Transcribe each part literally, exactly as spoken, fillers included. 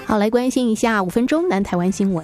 好，来关心一下五分钟南台湾新闻。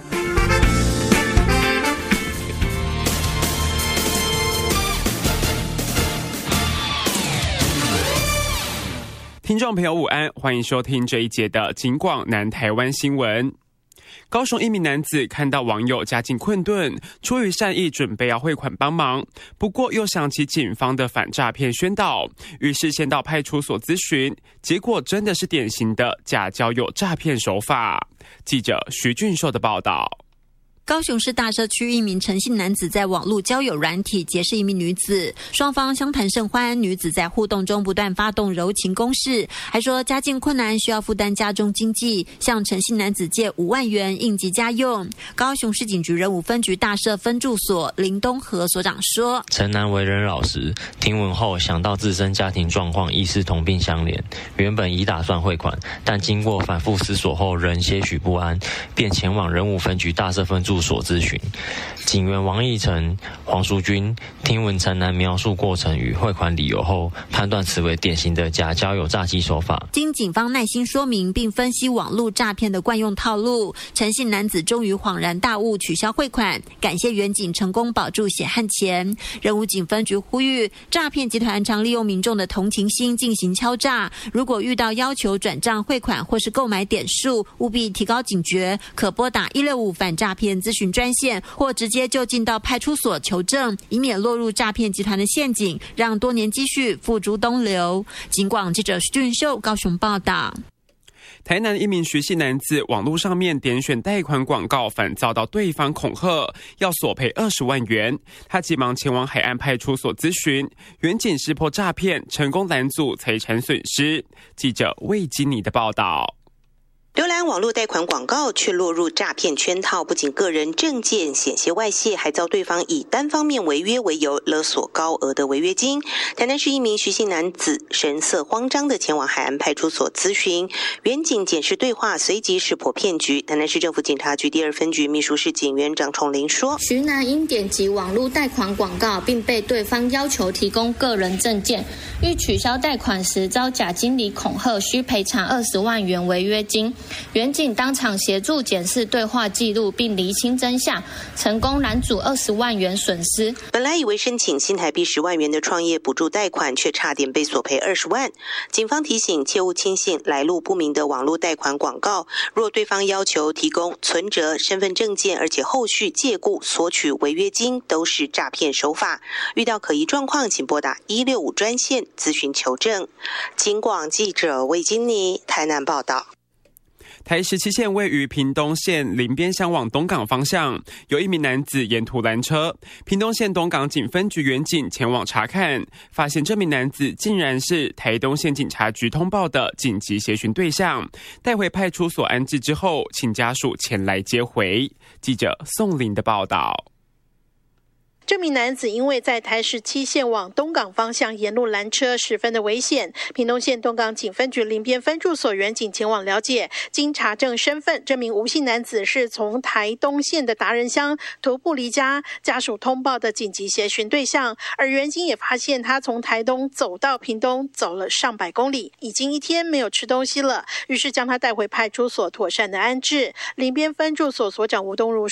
听众朋友午安，欢迎收听这一节的警广南台湾新闻。高雄一名男子看到网友家境困顿，出于善意准备要汇款帮忙，不过又想起警方的反诈骗宣导，于是先到派出所咨询，结果真的是典型的假交友诈骗手法。记者徐俊硕的报道。 高雄市大社区一名陈姓男子在网络交友软体结识一名女子，双方相谈甚欢，女子在互动中不断发动柔情攻势，还说家境困难需要负担家中经济，向陈姓男子借五万元应急家用。高雄市警局仁武分局大社分驻所林东和所长说， 陈男为人老实，听闻后想到自身家庭状况亦是同病相怜，原本已打算汇款，但经过反复思索后仍些许不安，便前往仁武分局大社分驻所咨询。警员王义成、黄淑君听闻陈男描述过程与汇款理由后，判断此为典型的假交友诈欺手法。 经警方耐心说明并分析网络诈骗的惯用套路，陈姓男子终于恍然大悟，取消汇款，感谢员警成功保住血汗钱。仁武警分局呼吁，诈骗集团常利用民众的同情心进行敲诈，如果遇到要求转账汇款或是购买点数，务必提高警觉，可拨打一六五反诈骗咨询专线，或直接就近到派出所求证，以免落入诈骗集团的陷阱，让多年积蓄付诸东流。警广记者徐俊秀高雄报道。 台南一名徐姓男子网络上面点选贷款广告，反遭到对方恐吓，要索赔二十万元。他急忙前往海岸派出所咨询，员警识破诈骗，成功拦阻财产损失。记者魏金妮的报道。 浏览网络贷款广告却落入诈骗圈套，不仅个人证件险些外泄，还遭对方以单方面违约为由勒索高额的违约金。台南市一名徐姓男子神色慌张地前往海岸派出所咨询，员警检视对话，随即识破骗局。台南市政府警察局第二分局秘书室警员张崇林说， 徐男因点击网络贷款广告，并被对方要求提供个人证件，欲取消贷款时遭假经理恐吓，需赔偿二十万元违约金。员警当场协助检视对话记录，并厘清真相，成功拦阻二十万元损失。 本来以为申请新台币十万元的创业补助贷款，却差点被索赔二十万。警方提醒，切勿轻信来路不明的网络贷款广告。若对方要求提供存折、身份证件，而且后续借故索取违约金，都是诈骗手法。遇到可疑状况，请拨打一六五专线咨询求证。警广记者魏金妮台南报道。 台十七线位于屏东县林边乡往东港方向，有一名男子沿途拦车，屏东县东港警分局员警前往查看，发现这名男子竟然是台东县警察局通报的紧急协寻对象，带回派出所安置之后，请家属前来接回。记者宋林的报道。 这名男子因为在台十七线往东港方向沿路拦车，十分的危险。屏东县东港警分局林边分驻所员警前往了解，经查证身份，这名吴姓男子是从台东县的达人乡徒步离家，家属通报的紧急协寻对象。而员警也发现他从台东走到屏东走了上百公里，已经一天没有吃东西了，于是将他带回派出所妥善的安置。林边分驻所所长吴东如